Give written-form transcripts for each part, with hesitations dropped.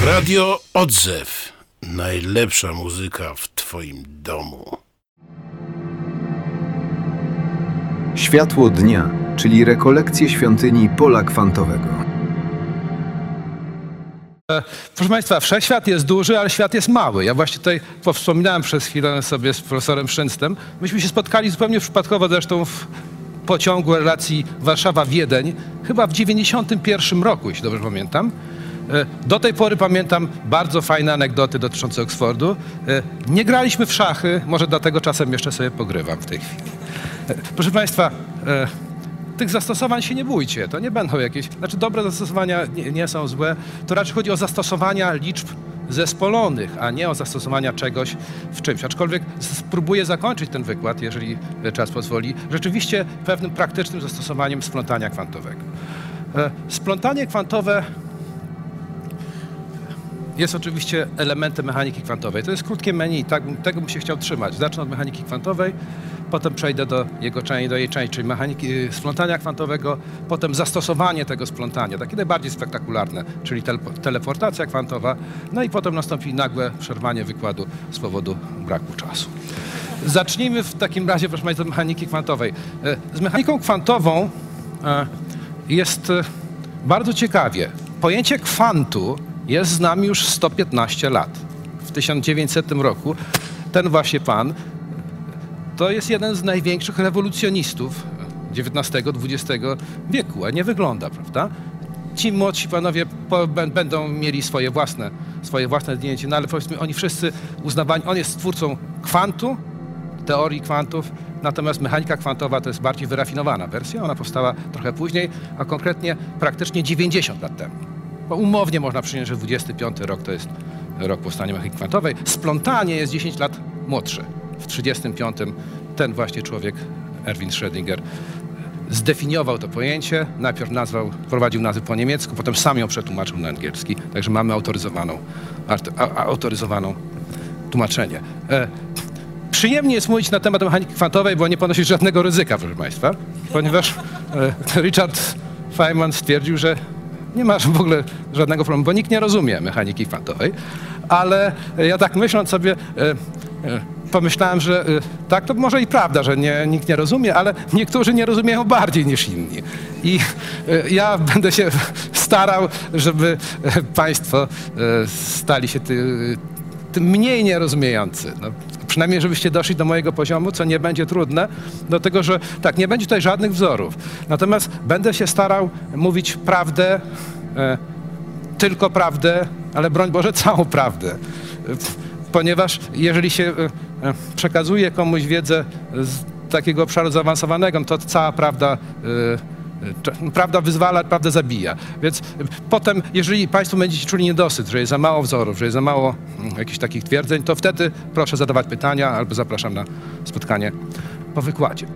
Radio Odzew. Najlepsza muzyka w twoim domu. Światło dnia, czyli rekolekcje świątyni Pola Kwantowego. Proszę Państwa, wszechświat jest duży, ale świat jest mały. Ja właśnie tutaj wspominałem przez chwilę sobie z profesorem Szynstym. Myśmy się spotkali zupełnie przypadkowo zresztą w pociągu relacji Warszawa-Wiedeń, chyba w 1991 roku, jeśli dobrze pamiętam. Do tej pory pamiętam bardzo fajne anegdoty dotyczące Oksfordu. Nie graliśmy w szachy, może dlatego czasem jeszcze sobie pogrywam w tej chwili. Proszę Państwa, tych zastosowań się nie bójcie, to nie będą jakieś, dobre zastosowania nie są złe, to raczej chodzi o zastosowania liczb zespolonych, a nie o zastosowania czegoś w czymś. Aczkolwiek spróbuję zakończyć ten wykład, jeżeli czas pozwoli, rzeczywiście pewnym praktycznym zastosowaniem splątania kwantowego. Splątanie kwantowe jest oczywiście elementem mechaniki kwantowej. To jest krótkie menu i tego bym się chciał trzymać. Zacznę od mechaniki kwantowej, potem przejdę do jej części, czyli mechaniki splątania kwantowego, potem zastosowanie tego splątania, takie najbardziej spektakularne, czyli teleportacja kwantowa, no i potem nastąpi nagłe przerwanie wykładu z powodu braku czasu. Zacznijmy w takim razie, proszę Państwa, od mechaniki kwantowej. Z mechaniką kwantową jest bardzo ciekawie. Pojęcie kwantu jest z nami już 115 lat. W 1900 roku ten właśnie pan to jest jeden z największych rewolucjonistów XIX-XX wieku, a nie wygląda, prawda? Ci młodsi panowie będą mieli swoje własne zdjęcie, no ale powiedzmy, oni wszyscy uznawani, on jest twórcą kwantu, teorii kwantów, natomiast mechanika kwantowa to jest bardziej wyrafinowana wersja, ona powstała trochę później, a konkretnie praktycznie 90 lat temu. Bo umownie można przyjąć, że 25 rok to jest rok powstania mechaniki kwantowej. Splątanie jest 10 lat młodsze. W 35 ten właśnie człowiek, Erwin Schrödinger, zdefiniował to pojęcie. Najpierw wprowadził nazwę po niemiecku, potem sam ją przetłumaczył na angielski. Także mamy autoryzowaną tłumaczenie. Przyjemnie jest mówić na temat mechaniki kwantowej, bo nie ponosi żadnego ryzyka, proszę Państwa, ponieważ Richard Feynman stwierdził, że nie ma w ogóle żadnego problemu, bo nikt nie rozumie mechaniki kwantowej, ale ja tak myśląc sobie, pomyślałem, że tak, to może i prawda, że nikt nie rozumie, ale niektórzy nie rozumieją bardziej niż inni. I ja będę się starał, żeby Państwo stali się tym mniej nierozumiejący. No, przynajmniej, żebyście doszli do mojego poziomu, co nie będzie trudne, dlatego że tak, nie będzie tutaj żadnych wzorów. Natomiast będę się starał mówić prawdę, tylko prawdę, ale broń Boże całą prawdę. Ponieważ jeżeli się przekazuje komuś wiedzę z takiego obszaru zaawansowanego, to cała prawda prawda wyzwala, prawda zabija. Więc potem, jeżeli Państwo będziecie czuli niedosyt, że jest za mało wzorów, że jest za mało jakichś takich twierdzeń, to wtedy proszę zadawać pytania albo zapraszam na spotkanie po wykładzie.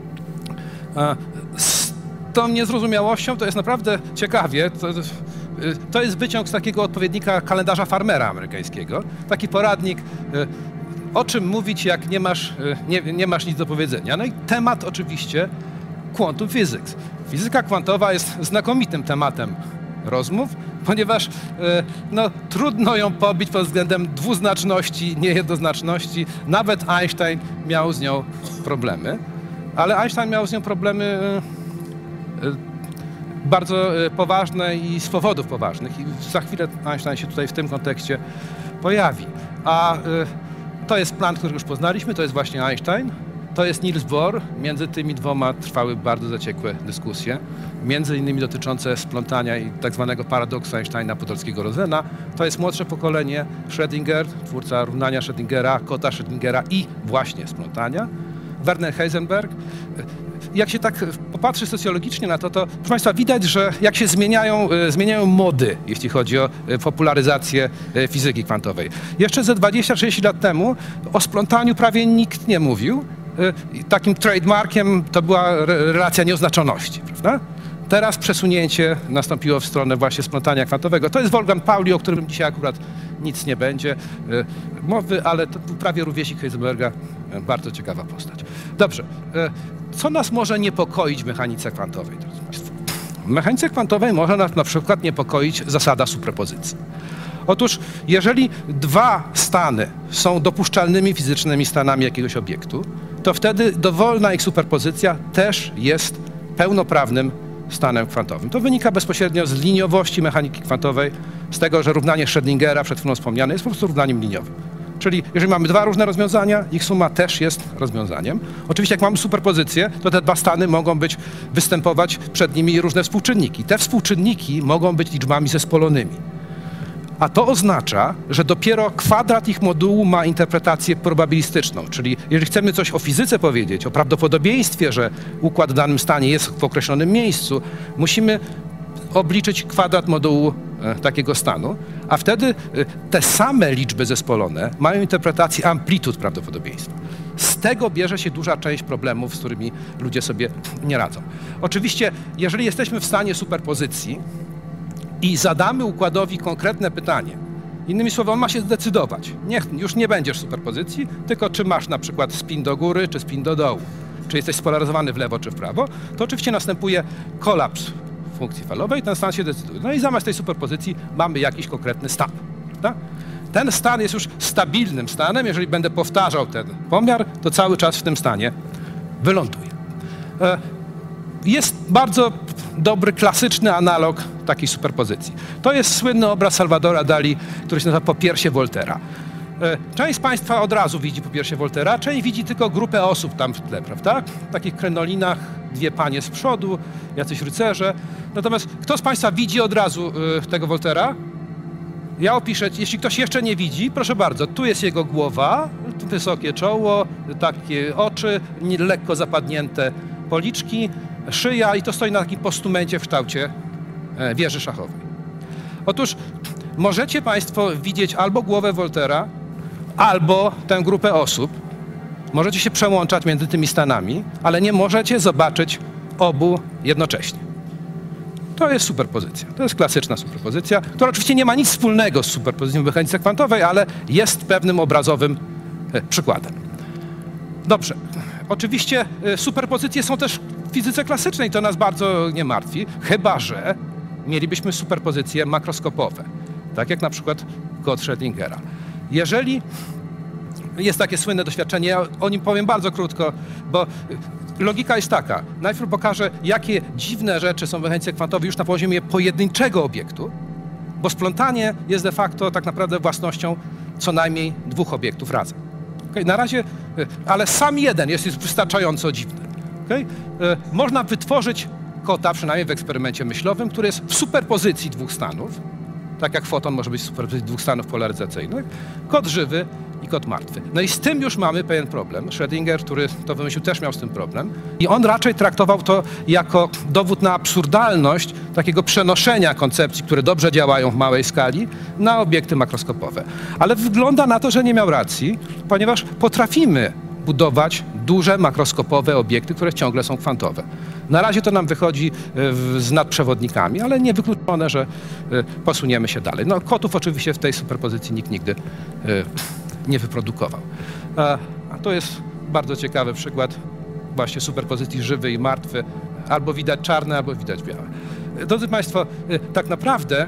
Z tą niezrozumiałością to jest naprawdę ciekawie. To jest wyciąg z takiego odpowiednika kalendarza Farmera amerykańskiego. Taki poradnik, o czym mówić, jak nie masz nic do powiedzenia. No i temat oczywiście quantum physics. Fizyka kwantowa jest znakomitym tematem rozmów, ponieważ trudno ją pobić pod względem dwuznaczności, niejednoznaczności. Nawet Einstein miał z nią problemy, ale Einstein miał z nią problemy bardzo poważne i z powodów poważnych. I za chwilę Einstein się tutaj w tym kontekście pojawi. A to jest Planck, który już poznaliśmy, to jest właśnie Einstein. To jest Niels Bohr. Między tymi dwoma trwały bardzo zaciekłe dyskusje, między innymi dotyczące splątania i tak zwanego paradoksu Einsteina Podolskiego-Rosena. To jest młodsze pokolenie, Schrödinger, twórca równania Schrödingera, kota Schrödingera i właśnie splątania. Werner Heisenberg. Jak się tak popatrzy socjologicznie na to, proszę Państwa, widać, że jak się zmieniają mody, jeśli chodzi o popularyzację fizyki kwantowej. Jeszcze ze 20-30 lat temu o splątaniu prawie nikt nie mówił. Takim trademarkiem to była relacja nieoznaczoności, prawda? Teraz przesunięcie nastąpiło w stronę właśnie splątania kwantowego. To jest Wolfgang Pauli, o którym dzisiaj akurat nic nie będzie mowy, ale to prawie rówieśnik Heisenberga, bardzo ciekawa postać. Dobrze, co nas może niepokoić w mechanice kwantowej, drodzy Państwo? W mechanice kwantowej może nas na przykład niepokoić zasada superpozycji. Otóż, jeżeli dwa stany są dopuszczalnymi fizycznymi stanami jakiegoś obiektu, to wtedy dowolna ich superpozycja też jest pełnoprawnym stanem kwantowym. To wynika bezpośrednio z liniowości mechaniki kwantowej, z tego, że równanie Schrödingera, przed chwilą wspomniane, jest po prostu równaniem liniowym. Czyli jeżeli mamy dwa różne rozwiązania, ich suma też jest rozwiązaniem. Oczywiście jak mamy superpozycję, to te dwa stany mogą występować przed nimi różne współczynniki. Te współczynniki mogą być liczbami zespolonymi. A to oznacza, że dopiero kwadrat ich modułu ma interpretację probabilistyczną. Czyli jeżeli chcemy coś o fizyce powiedzieć, o prawdopodobieństwie, że układ w danym stanie jest w określonym miejscu, musimy obliczyć kwadrat modułu takiego stanu, a wtedy te same liczby zespolone mają interpretację amplitud prawdopodobieństwa. Z tego bierze się duża część problemów, z którymi ludzie sobie nie radzą. Oczywiście, jeżeli jesteśmy w stanie superpozycji i zadamy układowi konkretne pytanie, innymi słowy, on ma się zdecydować. Już nie będziesz w superpozycji, tylko czy masz na przykład spin do góry, czy spin do dołu, czy jesteś spolaryzowany w lewo, czy w prawo, to oczywiście następuje kolaps funkcji falowej, ten stan się decyduje. No i zamiast tej superpozycji mamy jakiś konkretny stan. Prawda? Ten stan jest już stabilnym stanem. Jeżeli będę powtarzał ten pomiar, to cały czas w tym stanie wyląduję. Jest bardzo dobry, klasyczny analog takiej superpozycji. To jest słynny obraz Salvadora Dali, który się nazywa Popiersie Voltera. Część z Państwa od razu widzi Popiersie Voltera, część widzi tylko grupę osób tam w tle, prawda? W takich krenolinach, dwie panie z przodu, jacyś rycerze. Natomiast kto z Państwa widzi od razu tego Voltera? Ja opiszę, jeśli ktoś jeszcze nie widzi, proszę bardzo, tu jest jego głowa, tu wysokie czoło, takie oczy, lekko zapadnięte policzki, szyja i to stoi na takim postumencie w kształcie wieży szachowej. Otóż możecie Państwo widzieć albo głowę Voltera, albo tę grupę osób. Możecie się przełączać między tymi stanami, ale nie możecie zobaczyć obu jednocześnie. To jest superpozycja. To jest klasyczna superpozycja, która oczywiście nie ma nic wspólnego z superpozycją w mechanice kwantowej, ale jest pewnym obrazowym przykładem. Dobrze. Oczywiście superpozycje są też w fizyce klasycznej, to nas bardzo nie martwi, chyba że mielibyśmy superpozycje makroskopowe, tak jak na przykład kod Schrödingera. Jeżeli jest takie słynne doświadczenie, ja o nim powiem bardzo krótko, bo logika jest taka. Najpierw pokażę, jakie dziwne rzeczy są w mechanice kwantowej już na poziomie pojedynczego obiektu, bo splątanie jest de facto tak naprawdę własnością co najmniej dwóch obiektów razem. Okay? Na razie, ale sam jeden jest wystarczająco dziwny. Okay? Można wytworzyć kota, przynajmniej w eksperymencie myślowym, który jest w superpozycji dwóch stanów, tak jak foton może być w superpozycji dwóch stanów polaryzacyjnych, kod żywy i kod martwy. No i z tym już mamy pewien problem. Schrödinger, który to wymyślił, też miał z tym problem. I on raczej traktował to jako dowód na absurdalność takiego przenoszenia koncepcji, które dobrze działają w małej skali, na obiekty makroskopowe. Ale wygląda na to, że nie miał racji, ponieważ potrafimy budować duże makroskopowe obiekty, które ciągle są kwantowe. Na razie to nam wychodzi z nadprzewodnikami, ale niewykluczone, że posuniemy się dalej. No, kotów oczywiście w tej superpozycji nikt nigdy nie wyprodukował. A to jest bardzo ciekawy przykład właśnie superpozycji żywy i martwy. Albo widać czarne, albo widać białe. Drodzy Państwo, tak naprawdę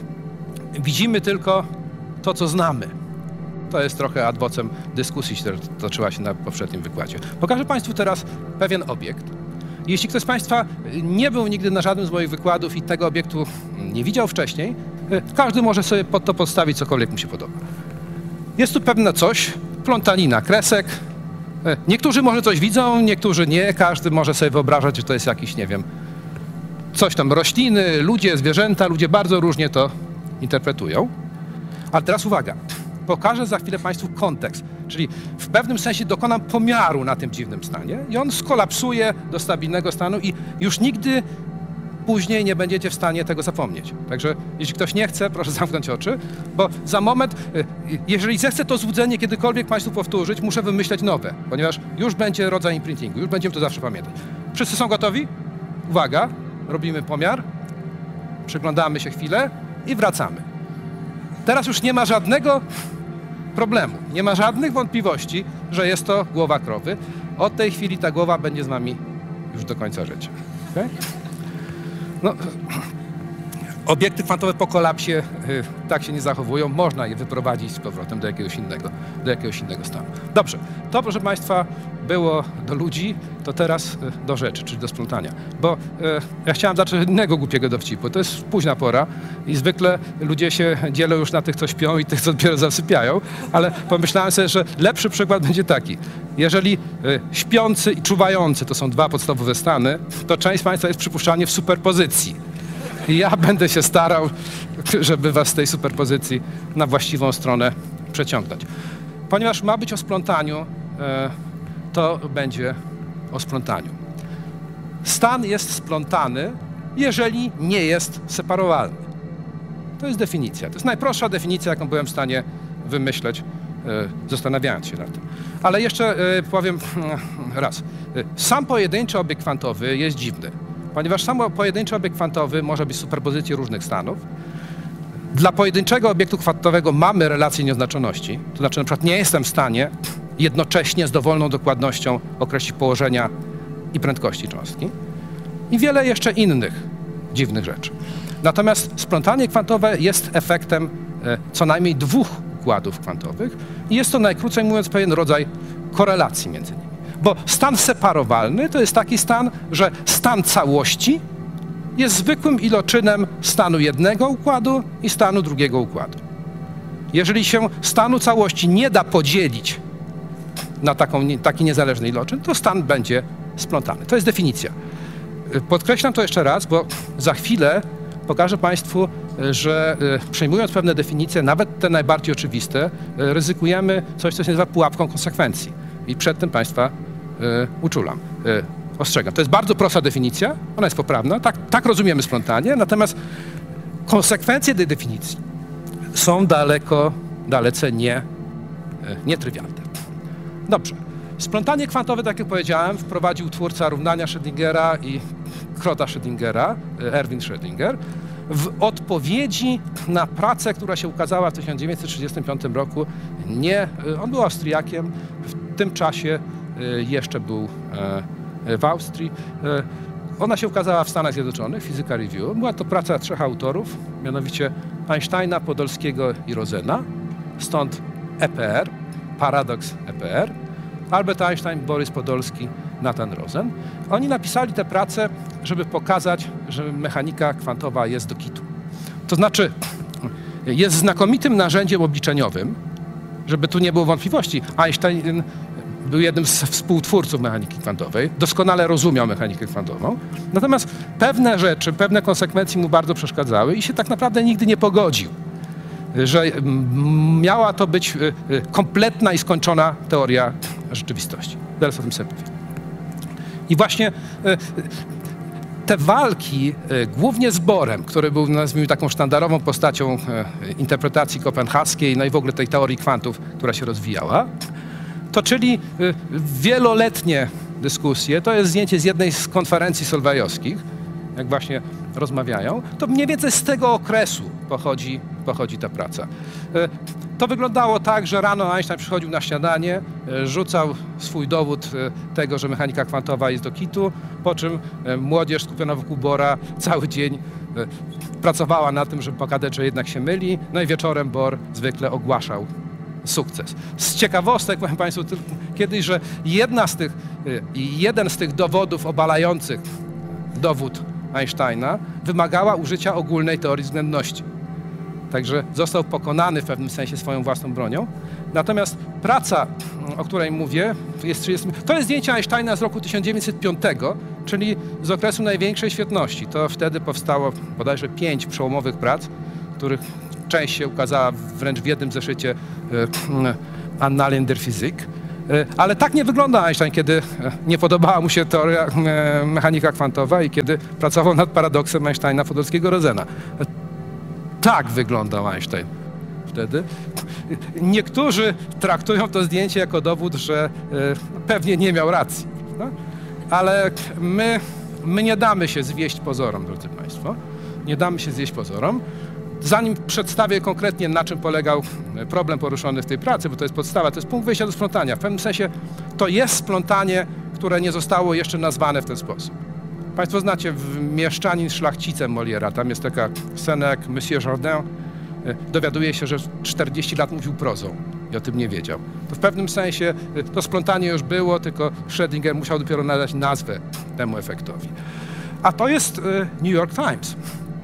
widzimy tylko to, co znamy. To jest trochę ad vocem dyskusji, która toczyła się na poprzednim wykładzie. Pokażę Państwu teraz pewien obiekt. Jeśli ktoś z Państwa nie był nigdy na żadnym z moich wykładów i tego obiektu nie widział wcześniej, każdy może sobie pod to podstawić, cokolwiek mu się podoba. Jest tu pewne coś, plątanina kresek. Niektórzy może coś widzą, niektórzy nie. Każdy może sobie wyobrażać, że to jest jakiś, nie wiem, coś tam, rośliny, ludzie, zwierzęta. Ludzie bardzo różnie to interpretują. Ale teraz uwaga. Pokażę za chwilę Państwu kontekst, czyli w pewnym sensie dokonam pomiaru na tym dziwnym stanie i on skolapsuje do stabilnego stanu i już nigdy później nie będziecie w stanie tego zapomnieć. Także jeśli ktoś nie chce, proszę zamknąć oczy, bo za moment, jeżeli zechcę to złudzenie kiedykolwiek Państwu powtórzyć, muszę wymyśleć nowe, ponieważ już będzie rodzaj imprintingu, już będziemy to zawsze pamiętać. Wszyscy są gotowi? Uwaga, robimy pomiar, przyglądamy się chwilę i wracamy. Teraz już nie ma żadnego problemu, nie ma żadnych wątpliwości, że jest to głowa krowy. Od tej chwili ta głowa będzie z nami już do końca życia. Okay? No, Obiekty kwantowe po kolapsie tak się nie zachowują. Można je wyprowadzić z powrotem do jakiegoś innego stanu. Dobrze, to proszę Państwa było do ludzi, to teraz do rzeczy, czyli do splątania. Bo ja chciałem zacząć od innego głupiego dowcipu. To jest późna pora i zwykle ludzie się dzielą już na tych, co śpią i tych, co dopiero zasypiają, ale pomyślałem sobie, że lepszy przykład będzie taki. Jeżeli śpiący i czuwający to są dwa podstawowe stany, to część z Państwa jest przypuszczalnie w superpozycji. I ja będę się starał, żeby was z tej superpozycji na właściwą stronę przeciągnąć. Ponieważ ma być o splątaniu, to będzie o splątaniu. Stan jest splątany, jeżeli nie jest separowalny. To jest definicja. To jest najprostsza definicja, jaką byłem w stanie wymyśleć, zastanawiając się nad tym. Ale jeszcze powiem raz. Sam pojedynczy obiekt kwantowy jest dziwny, ponieważ sam pojedynczy obiekt kwantowy może być superpozycją różnych stanów. Dla pojedynczego obiektu kwantowego mamy relację nieoznaczoności, to znaczy na przykład nie jestem w stanie jednocześnie z dowolną dokładnością określić położenia i prędkości cząstki i wiele jeszcze innych dziwnych rzeczy. Natomiast splątanie kwantowe jest efektem co najmniej dwóch układów kwantowych i jest to najkrócej mówiąc pewien rodzaj korelacji między nimi. Bo stan separowalny to jest taki stan, że stan całości jest zwykłym iloczynem stanu jednego układu i stanu drugiego układu. Jeżeli się stanu całości nie da podzielić na taki niezależny iloczyn, to stan będzie splątany. To jest definicja. Podkreślam to jeszcze raz, bo za chwilę pokażę Państwu, że przyjmując pewne definicje, nawet te najbardziej oczywiste, ryzykujemy coś, co się nazywa pułapką konsekwencji. I przed tym Państwa uczulam, ostrzegam. To jest bardzo prosta definicja, ona jest poprawna, tak rozumiemy splątanie, natomiast konsekwencje tej definicji są dalece nietrywialne. Dobrze. Splątanie kwantowe, tak jak powiedziałem, wprowadził twórca równania Schrödingera i krota Schrödingera, Erwin Schrödinger, w odpowiedzi na pracę, która się ukazała w 1935 roku. On był Austriakiem, w tym czasie jeszcze był w Austrii. Ona się ukazała w Stanach Zjednoczonych, Physical Review. Była to praca 3 autorów, mianowicie Einsteina, Podolskiego i Rosena. Stąd EPR, paradoks EPR. Albert Einstein, Borys Podolski, Nathan Rosen. Oni napisali tę pracę, żeby pokazać, że mechanika kwantowa jest do kitu. To znaczy, jest znakomitym narzędziem obliczeniowym, żeby tu nie było wątpliwości. Einstein był jednym z współtwórców mechaniki kwantowej, doskonale rozumiał mechanikę kwantową, natomiast pewne rzeczy, pewne konsekwencje mu bardzo przeszkadzały i się tak naprawdę nigdy nie pogodził, że miała to być kompletna i skończona teoria rzeczywistości. Zaraz o tym sobie powiem. I właśnie te walki, głównie z Bohrem, który był, nazwijmy, taką sztandarową postacią interpretacji kopenhaskiej, no i w ogóle tej teorii kwantów, która się rozwijała, toczyli wieloletnie dyskusje. To jest zdjęcie z jednej z konferencji solvejowskich, jak właśnie rozmawiają. To mniej więcej z tego okresu pochodzi ta praca. To wyglądało tak, że rano Einstein przychodził na śniadanie, rzucał swój dowód tego, że mechanika kwantowa jest do kitu, po czym młodzież skupiona wokół Bohra cały dzień pracowała na tym, żeby pokazać, że jednak się myli, no i wieczorem Bohr zwykle ogłaszał sukces. Z ciekawostek powiem Państwu kiedyś, że jeden z tych dowodów obalających dowód Einsteina wymagała użycia ogólnej teorii względności. Także został pokonany w pewnym sensie swoją własną bronią. Natomiast praca, o której mówię, to jest zdjęcie Einsteina z roku 1905, czyli z okresu największej świetności. To wtedy powstało bodajże 5 przełomowych prac, których część się ukazała wręcz w jednym zeszycie Annalen der Physik. Ale tak nie wygląda Einstein, kiedy nie podobała mu się teoria mechanika kwantowa i kiedy pracował nad paradoksem Einsteina, Podolskiego, Rosena. Tak wyglądał Einstein wtedy. Niektórzy traktują to zdjęcie jako dowód, że pewnie nie miał racji. No? Ale my nie damy się zwieść pozorom, drodzy Państwo. Nie damy się zwieść pozorom. Zanim przedstawię konkretnie, na czym polegał problem poruszony w tej pracy, bo to jest podstawa, to jest punkt wyjścia do splątania. W pewnym sensie to jest splątanie, które nie zostało jeszcze nazwane w ten sposób. Państwo znacie Mieszczanin szlachcicem Molière'a, tam jest taka scena jak Monsieur Jourdain dowiaduje się, że 40 lat mówił prozą i o tym nie wiedział. To w pewnym sensie to splątanie już było, tylko Schrödinger musiał dopiero nadać nazwę temu efektowi. A to jest New York Times.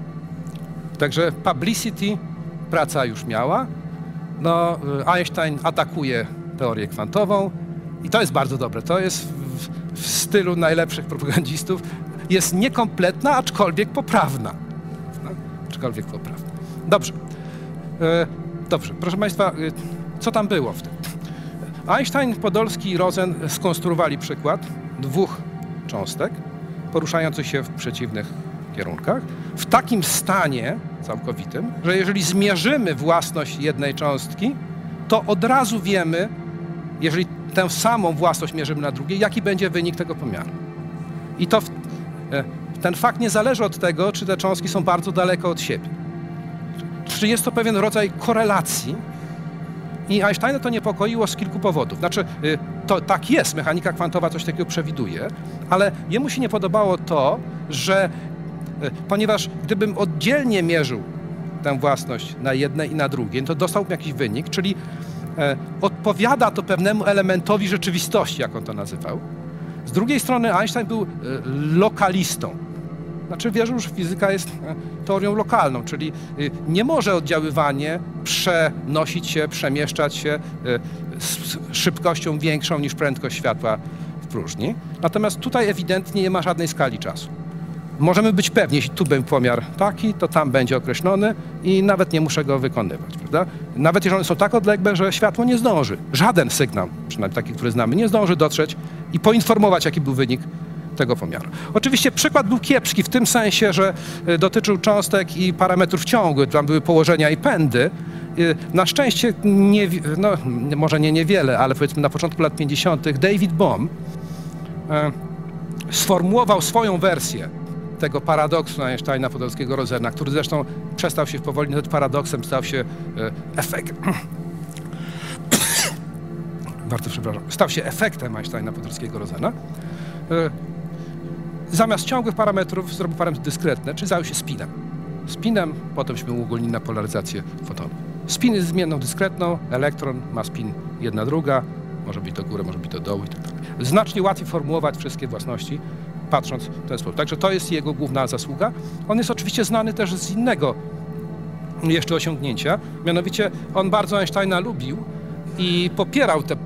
Także publicity praca już miała. No, Einstein atakuje teorię kwantową i to jest bardzo dobre. To jest w stylu najlepszych propagandistów. Jest niekompletna, aczkolwiek poprawna. No, aczkolwiek poprawna. Dobrze. Dobrze. Proszę Państwa, co tam było w tym? Einstein, Podolski i Rosen skonstruowali przykład dwóch cząstek poruszających się w przeciwnych kierunkach w takim stanie całkowitym, że jeżeli zmierzymy własność jednej cząstki, to od razu wiemy, jeżeli tę samą własność mierzymy na drugiej, jaki będzie wynik tego pomiaru. I to ten fakt nie zależy od tego, czy te cząstki są bardzo daleko od siebie. Czy jest to pewien rodzaj korelacji i Einsteina to niepokoiło z kilku powodów. Znaczy, to tak jest, mechanika kwantowa coś takiego przewiduje, ale jemu się nie podobało to, że ponieważ gdybym oddzielnie mierzył tę własność na jednej i na drugiej, to dostałbym jakiś wynik, czyli odpowiada to pewnemu elementowi rzeczywistości, jak on to nazywał. Z drugiej strony Einstein był lokalistą. Znaczy wierzył, że fizyka jest teorią lokalną, czyli nie może oddziaływanie przenosić się, przemieszczać się z szybkością większą niż prędkość światła w próżni. Natomiast tutaj ewidentnie nie ma żadnej skali czasu. Możemy być pewni, jeśli tu będzie pomiar taki, to tam będzie określony i nawet nie muszę go wykonywać, prawda? Nawet jeżeli one są tak odległe, że światło nie zdąży. Żaden sygnał, przynajmniej taki, który znamy, nie zdąży dotrzeć i poinformować, jaki był wynik tego pomiaru. Oczywiście przykład był kiepski w tym sensie, że dotyczył cząstek i parametrów ciągłych, tam były położenia i pędy. Na szczęście, może nie niewiele, ale powiedzmy na początku lat 50. David Bohm sformułował swoją wersję tego paradoksu Einsteina, Podolskiego, Rosena, który zresztą przestał się powoli nazywać paradoksem, stał się stał się efektem Einsteina, Podolskiego, Rosena. Zamiast ciągłych parametrów zrobił parametry dyskretne, czyli zajął się spinem. Spinem, potemśmy uogólnili na polaryzację fotonu. Spin jest zmienną dyskretną, elektron ma spin jedna druga, może być do góry, może być do dołu i tak dalej. Znacznie łatwiej formułować wszystkie własności, patrząc w ten sposób. Także to jest jego główna zasługa. On jest oczywiście znany też z innego jeszcze osiągnięcia, mianowicie on bardzo Einsteina lubił i popierał tę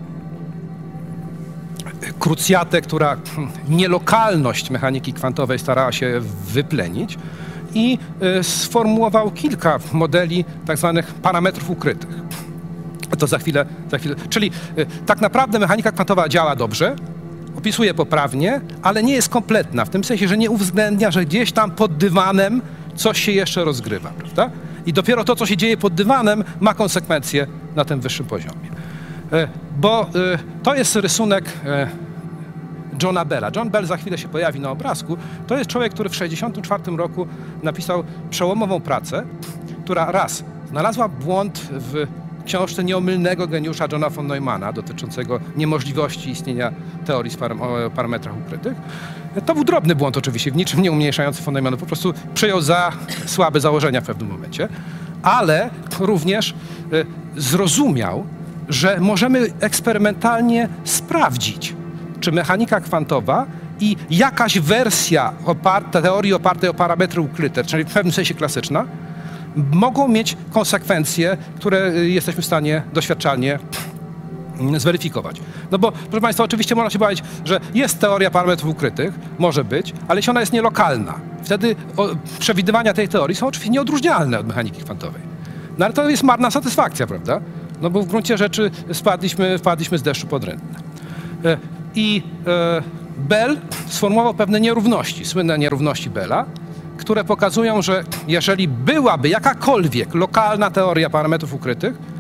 krucjatę, która nielokalność mechaniki kwantowej starała się wyplenić i sformułował kilka modeli tak zwanych parametrów ukrytych. To za chwilę. Czyli tak naprawdę mechanika kwantowa działa dobrze, opisuje poprawnie, ale nie jest kompletna, w tym sensie, że nie uwzględnia, że gdzieś tam pod dywanem coś się jeszcze rozgrywa, prawda? I dopiero to, co się dzieje pod dywanem, ma konsekwencje na tym wyższym poziomie. Bo to jest rysunek Johna Bella. John Bell za chwilę się pojawi na obrazku. To jest człowiek, który w 1964 roku napisał przełomową pracę, która raz znalazła błąd w książce nieomylnego geniusza Johna von Neumanna dotyczącego niemożliwości istnienia teorii o parametrach ukrytych. To był drobny błąd oczywiście, w niczym nie umniejszający von Neumanna. Po prostu przyjął za słabe założenia w pewnym momencie, ale również zrozumiał, że możemy eksperymentalnie sprawdzić, czy mechanika kwantowa i jakaś wersja teorii opartej o parametry ukryte, czyli w pewnym sensie klasyczna, mogą mieć konsekwencje, które jesteśmy w stanie doświadczalnie zweryfikować. No bo, proszę Państwa, oczywiście można się bać, że jest teoria parametrów ukrytych, może być, ale jeśli ona jest nielokalna, wtedy przewidywania tej teorii są oczywiście nieodróżnialne od mechaniki kwantowej. No ale to jest marna satysfakcja, prawda? No bo w gruncie rzeczy wpadliśmy z deszczu pod rękę. I Bell sformułował pewne nierówności, słynne nierówności Bella, które pokazują, że jeżeli byłaby jakakolwiek lokalna teoria parametrów ukrytych,